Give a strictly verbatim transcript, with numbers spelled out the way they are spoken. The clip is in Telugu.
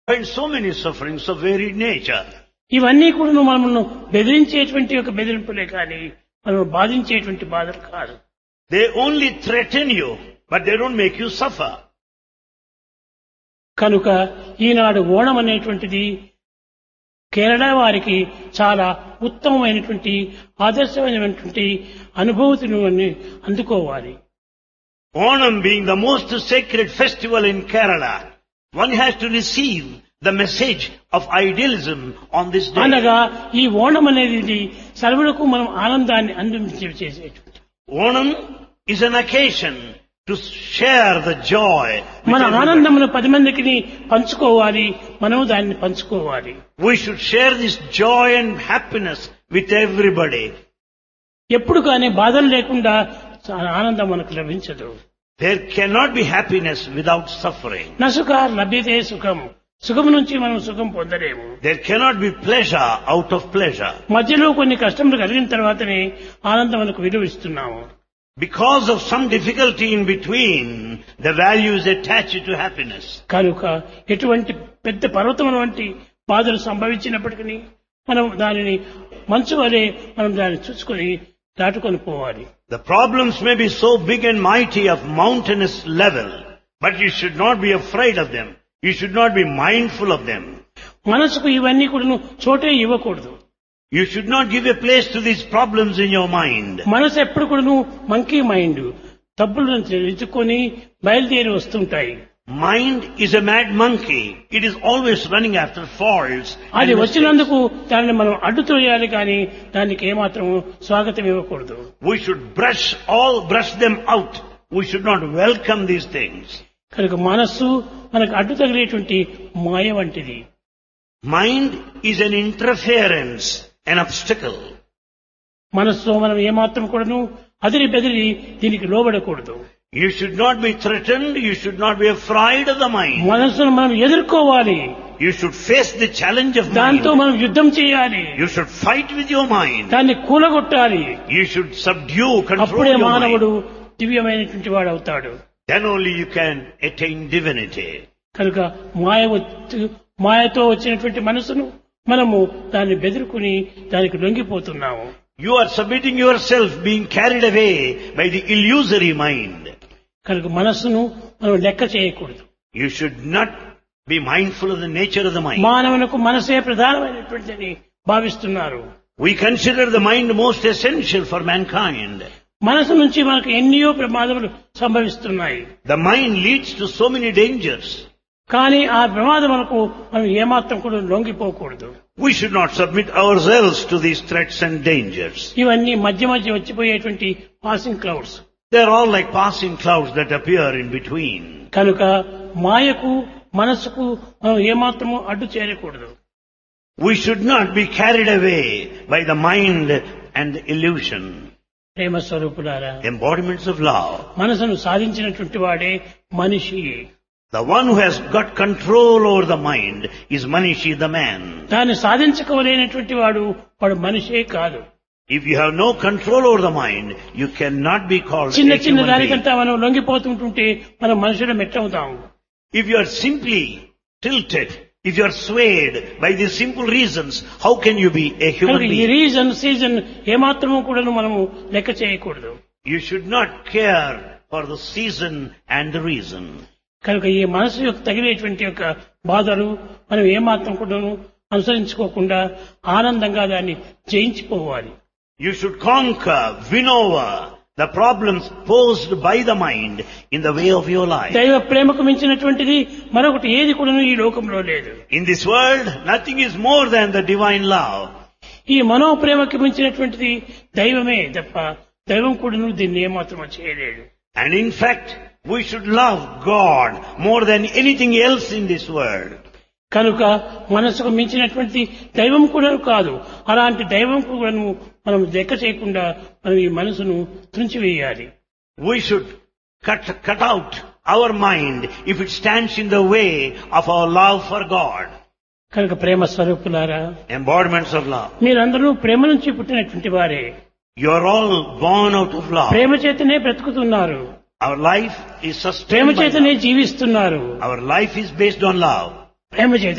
find so many sufferings of varied nature. ఇవన్నీ కూడా మనల్ని బెదిరించేటువంటి ఒక బెదిరింపులే కానీ మనం బాధించేటువంటి బాధలు కాదు. They only threaten you, but they don't make you suffer. కనుక ఈనాడు ఓణం అనేటువంటిది కేరళ వారికి చాలా ఉత్తమమైనటువంటి ఆదర్శమైనటువంటి అనుభూతిని అందుకోవాలి. Onam being the most sacred festival in Kerala, one has to receive the message of idealism on this day. అనగా ఈ ఓణం అనేది సర్వులకు మనం ఆనందాన్ని అందించేసేటువంటి. Onam is an occasion to share the joy. మన ఆనందమును పది మందికి పంచుకోవాలి, మనం దాన్ని పంచుకోవాలి. We should share this joy and happiness with everybody. ఎప్పుడు కానీ బాధలు లేకుండా ఆనందం మనకు లభించదు. There cannot be happiness without suffering. నసుఖ లభ్యతే సుఖం, సుఖం నుంచి మనం సుఖం పొందలేము. There cannot be pleasure out of pleasure. మధ్యలో కొన్ని కష్టములు కలిగిన తర్వాతనే ఆనందం మనకు విలువిస్తున్నాము. Because of some difficulty in between, the value is attached to happiness. కనుక ఎటువంటి పెద్ద పర్వతం వంటి బాధలు సంభవించినప్పటికీ మనం దానిని మంచు వలె మనం దాన్ని చూసుకొని దాటుకొని పోవాలి. The problems may be so big and mighty of mountainous level, but you should not be afraid of them. You should not be mindful of them. మనసుకు ఇవన్నీ కూడా చోటే ఇవ్వకూడదు. You should not give a place to these problems in your mind. మనసు ఎప్పుడు కూడా మంకీ మైండ్, తప్పులను ఎత్తుకొని బయలుదేరి వస్తుంటాయి. Mind is a mad monkey. It is always running after faults. అది వచ్చినందుకు దానిని మనం అడ్డుతోయాలి కానీ దానికి ఏమాత్రం స్వాగతం ఇవ్వకూడదు. We should brush all, brush them out. We should not welcome these things. కనుక మనస్సు మనకు అడ్డు తగిలేటువంటి మాయ వంటిది. Mind is an interference, an obstacle. మనస్సు మనం ఏమాత్రం కూడాను అదిరి బెదిరి దీనికి లోబడకూడదు. You should not be threatened. You should not be afraid of the mind. మనస్సును మనం ఎదుర్కోవాలి. You should face the challenge of దాంతో mind. మనం యుద్ధం చేయాలి. You should fight with your mind. దాన్ని కూలగొట్టాలి. You should subdue, control అప్పుడే your మానవుడు mind. దివ్యమైనటువంటి వాడు అవుతాడు. Then only you can attain divinity. కనుక మాయ వచ్చి- మాయతో వచ్చినటువంటి మనసును మనము దాన్ని బెదిరుకుని దానికి లొంగిపోతున్నాము. You are submitting yourself, being carried away by the illusory mind. కనుక మనస్సును మనం లెక్క చేయకూడదు. You should not be mindful of the nature of the mind. మానవులకు మనసే ప్రధానమైనటువంటిదని భావిస్తున్నారు. We consider the mind most essential for mankind. మనసు నుంచి మనకు ఎన్నో ప్రమాదములు సంభవిస్తున్నాయి. The mind leads to so many dangers. కానీ ఆ ప్రమాదములకు మనం ఏమాత్రం కూడా లొంగిపోకూడదు. We should not submit ourselves to these threats and dangers. ఇవన్నీ మధ్య మధ్య వచ్చిపోయేటువంటి passing clouds. They are all like passing clouds that appear in between. కనుక మాయకు మనసుకు మనం ఏమాత్రము అడ్డు చేరకూడదు. We should not be carried away by the mind and the illusion. ప్రేమ స్వరూపులారా, Embodiments of love. మనసును సాధించినటువంటి వాడే మనిషి. The one who has got control over the mind is Manishi, the man. దాన్ని సాధించుకోలేనటువంటి వాడు వాడు మనిషే కాదు. If you have no control over the mind, you cannot be called చిన్న a చిన్న human being. దానికంతా మనం లొంగిపోతుంటుంటే మనం మనుషులు మెట్టవుతాము. If you are simply tilted, if you are swayed by these simple reasons, how can you be a human కనుక ఈ being? రీజన్ సీజన్ ఏమాత్రము కూడా మనము లెక్క చేయకూడదు. You should not care for the season and the reason. కనుక ఈ మనసు యొక్క తగిలేటువంటి యొక్క బాధలు మనం ఏమాత్రం కూడా అనుసరించుకోకుండా ఆనందంగా దాన్ని జయించిపోవాలి. You should conquer, win over the problems posed by the mind in the way of your life. దైవ ప్రేమకు మించినటువంటిది మరొకటి ఏది కూడా ఈ లోకంలో లేదు. In this world, nothing is more than the divine love. ఈ మనోప్రేమకి మించినటువంటిది దైవమే తప్ప దైవం కూడా దీన్ని ఏమాత్రం చేయలేడు. And in fact, we should love God more than anything else in this world. కనుక మనసుకు మించినటువంటి దైవం కూడా కాదు. అలాంటి దైవం కూడా మనం లెక్క చేయకుండా మనం ఈ మనసును తుంచివేయాలి. We should cut, cut out our mind if it stands in the way of our love for God. కనుక ప్రేమ స్వరూపులారా, Embodiments of love. మీరందరూ ప్రేమ నుంచి పుట్టినటువంటి వారే. You are all born out of love. ప్రేమ చేతనే బ్రతుకుతున్నారు. Our life is Prema sustained by చేతనే love. జీవిస్తున్నారు. Our life is based on love. ప్రేమ చేత